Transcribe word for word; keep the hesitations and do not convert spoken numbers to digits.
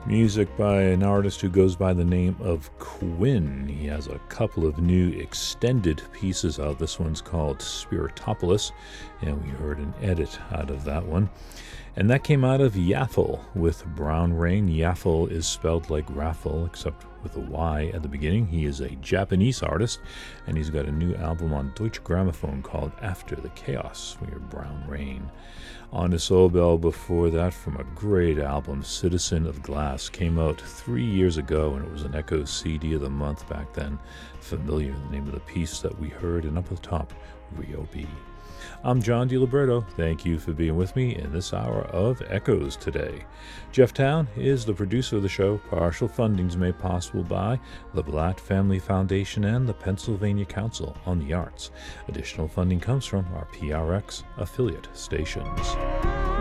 Music by an artist who goes by the name of Quinn. He has a couple of new extended pieces out. This one's called Spiritopolis, and we heard an edit out of that one. And that came out of Yaffle with Brown Rain. Yaffle is spelled like raffle, except with a Y at the beginning. He is a Japanese artist, and he's got a new album on Deutsche Grammophon called After the Chaos. We hear Brown Rain. On to Soul Bell before that from a great album, Citizen of Glass, came out three years ago, and it was an Echo C D of the month back then. Familiar, the name of the piece that we heard, and up at the top, Rio B. I'm John DiLiberto. Thank you for being with me in this hour of Echoes today. Jeff Town is the producer of the show. Partial funding is made possible by the Blatt Family Foundation and the Pennsylvania Council on the Arts. Additional funding comes from our P R X affiliate stations.